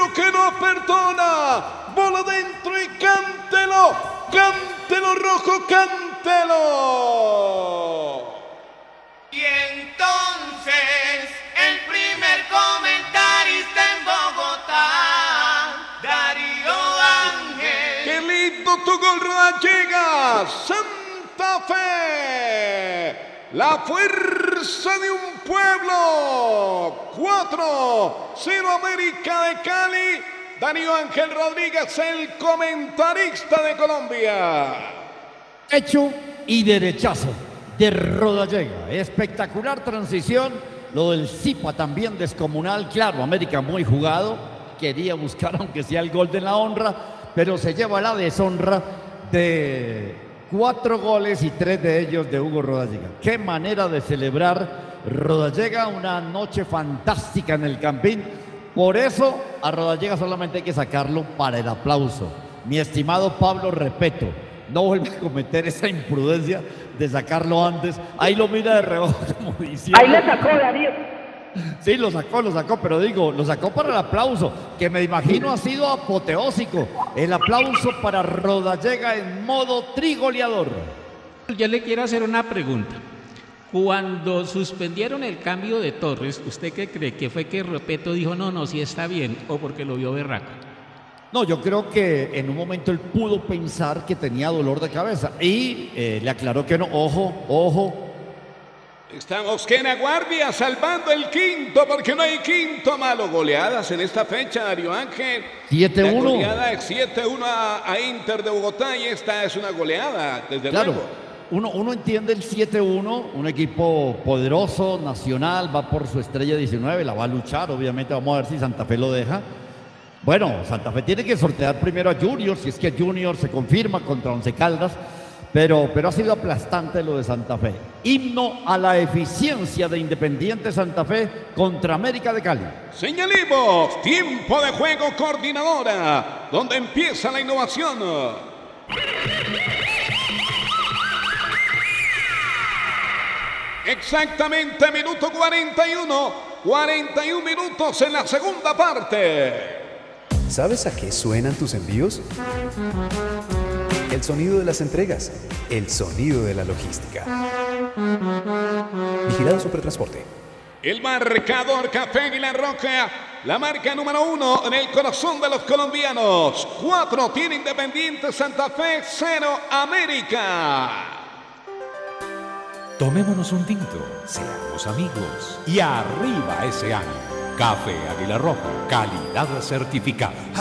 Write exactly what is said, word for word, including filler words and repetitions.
Tiro que no perdona. Bola dentro y cántelo. Cántelo rojo, cántelo. Y entonces el primer comentarista en Bogotá, Darío Ángel. ¡Qué lindo tu gol, Rodallega! ¡Santa Fe! La fuerza de un pueblo. cuatro cero América de Cali. Darío Ángel Rodríguez, el comentarista de Colombia. Hecho y derechazo de Rodallega. Espectacular transición. Lo del Zipa también descomunal. Claro, América muy jugado. Quería buscar aunque sea el gol de la honra, pero se lleva la deshonra de cuatro goles y tres de ellos de Hugo Rodallega. Qué manera de celebrar Rodallega. Una noche fantástica en el Campín. Por eso a Rodallega solamente hay que sacarlo para el aplauso. Mi estimado Pablo Repeto, no vuelve a cometer esa imprudencia de sacarlo antes. Ahí lo mira de reojo como diciendo... Ahí le sacó Darío. Sí, lo sacó, lo sacó, pero digo, lo sacó para el aplauso, que me imagino ha sido apoteósico. El aplauso para Rodallega en modo trigoleador. Yo le quiero hacer una pregunta. Cuando suspendieron el cambio de Torres, ¿usted qué cree? ¿Que fue que Repeto dijo, no, no, sí está bien, o porque lo vio berraco? No, yo creo que en un momento él pudo pensar que tenía dolor de cabeza y eh, le aclaró que no, ojo, ojo. Estamos que en la guardia salvando el quinto porque no hay quinto malo. Goleadas en esta fecha, Darío Ángel. siete uno. La goleada es siete uno a, a Inter de Bogotá y esta es una goleada, desde claro, luego. Uno, uno entiende el siete uno, un equipo poderoso, nacional, va por su estrella diecinueve, la va a luchar, obviamente vamos a ver si Santa Fe lo deja. Bueno, Santa Fe tiene que sortear primero a Junior, si es que Junior se confirma contra Once Caldas, pero, pero ha sido aplastante lo de Santa Fe. Himno a la eficiencia de Independiente Santa Fe contra América de Cali. Señalimos, tiempo de juego coordinadora, donde empieza la innovación. Exactamente, minuto cuarenta y uno, cuarenta y uno minutos en la segunda parte. ¿Sabes a qué suenan tus envíos? El sonido de las entregas, el sonido de la logística. Vigilado Supertransporte. El marcador Café Aguilar Roja, la marca número uno en el corazón de los colombianos. Cuatro tiene Independiente Santa Fe, cero América. Tomémonos un tinto, seamos amigos y arriba ese año. Café Aguilar Roja, calidad certificada.